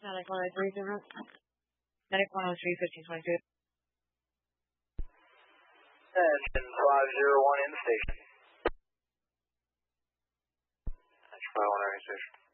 Medic 103, different. Medic 103, 1522. Engine 501 in the station. Engine 501 in the station.